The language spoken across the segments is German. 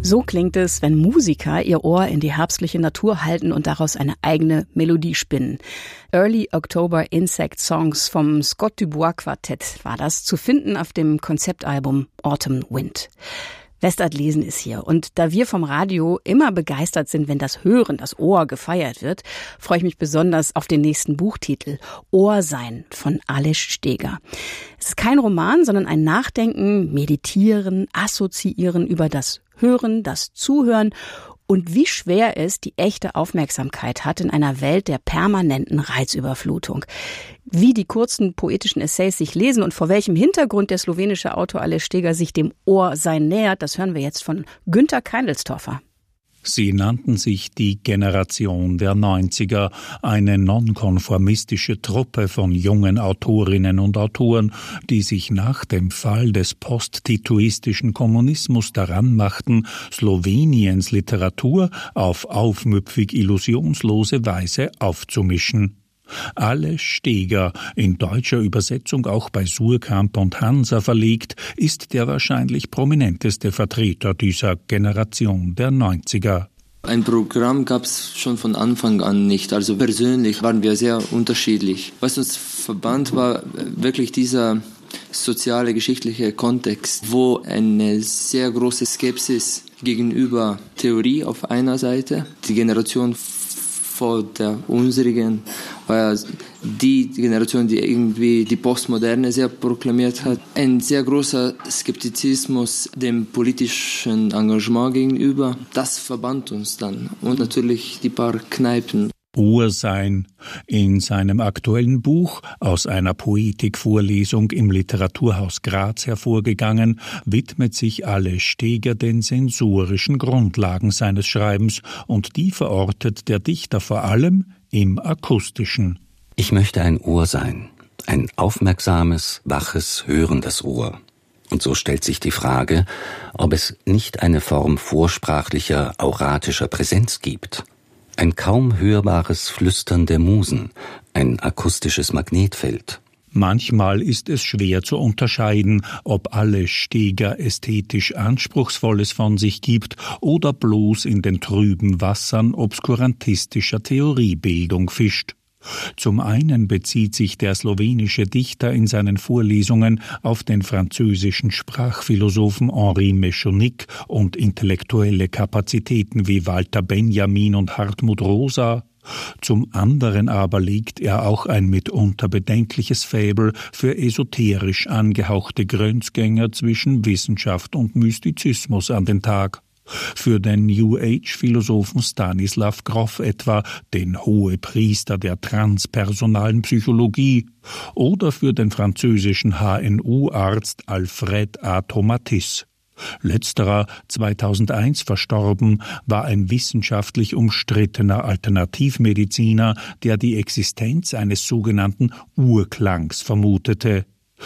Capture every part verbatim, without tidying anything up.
So klingt es, wenn Musiker ihr Ohr in die herbstliche Natur halten und daraus eine eigene Melodie spinnen. Early October Insect Songs vom Scott Dubois Quartett war das, zu finden auf dem Konzeptalbum Autumn Wind. Westart Lesen ist hier, und da wir vom Radio immer begeistert sind, wenn das Hören, das Ohr gefeiert wird, freue ich mich besonders auf den nächsten Buchtitel, Ohrsein von Aleš Steger. Es ist kein Roman, sondern ein Nachdenken, Meditieren, Assoziieren über das Hören, das Zuhören und wie schwer es die echte Aufmerksamkeit hat in einer Welt der permanenten Reizüberflutung. Wie die kurzen poetischen Essays sich lesen und vor welchem Hintergrund der slowenische Autor Aleš Steger sich dem Ohrsein nähert, das hören wir jetzt von Günter Keindelstorfer. Sie nannten sich die Generation der neunziger, eine nonkonformistische Truppe von jungen Autorinnen und Autoren, die sich nach dem Fall des posttitoistischen Kommunismus daran machten, Sloweniens Literatur auf aufmüpfig illusionslose Weise aufzumischen. Aleš Steger, in deutscher Übersetzung auch bei Suhrkamp und Hansa verlegt, ist der wahrscheinlich prominenteste Vertreter dieser Generation der neunziger. Ein Programm gab es schon von Anfang an nicht. Also persönlich waren wir sehr unterschiedlich. Was uns verband, war wirklich dieser soziale, geschichtliche Kontext, wo eine sehr große Skepsis gegenüber Theorie auf einer Seite, die Generation vor der unsrigen, war ja die Generation, die irgendwie die Postmoderne sehr proklamiert hat. Ein sehr großer Skeptizismus dem politischen Engagement gegenüber, das verband uns dann. Und natürlich die paar Kneipen. Ohrsein. In seinem aktuellen Buch, aus einer Poetikvorlesung im Literaturhaus Graz hervorgegangen, widmet sich Aleš Steger den sensorischen Grundlagen seines Schreibens, und die verortet der Dichter vor allem im Akustischen. Ich möchte ein Ohr sein, ein aufmerksames, waches, hörendes Ohr. Und so stellt sich die Frage, ob es nicht eine Form vorsprachlicher, auratischer Präsenz gibt. Ein kaum hörbares Flüstern der Musen, ein akustisches Magnetfeld. Manchmal ist es schwer zu unterscheiden, ob Aleš Steger ästhetisch Anspruchsvolles von sich gibt oder bloß in den trüben Wassern obskurantistischer Theoriebildung fischt. Zum einen bezieht sich der slowenische Dichter in seinen Vorlesungen auf den französischen Sprachphilosophen Henri Meschonnick und intellektuelle Kapazitäten wie Walter Benjamin und Hartmut Rosa. Zum anderen aber legt er auch ein mitunter bedenkliches Faible für esoterisch angehauchte Grenzgänger zwischen Wissenschaft und Mystizismus an den Tag. Für den New-Age-Philosophen Stanislav Grof etwa, den Hohepriester der transpersonalen Psychologie, oder für den französischen H N U-Arzt Alfred A. Tomatis. Letzterer, zweitausendeins verstorben, war ein wissenschaftlich umstrittener Alternativmediziner, der die Existenz eines sogenannten Urklangs vermutete.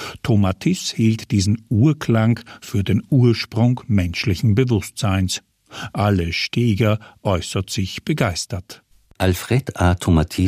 Tomatis hielt diesen Urklang für den Ursprung menschlichen Bewusstseins. Aleš Steger äußert sich begeistert. Alfred A. Tomatis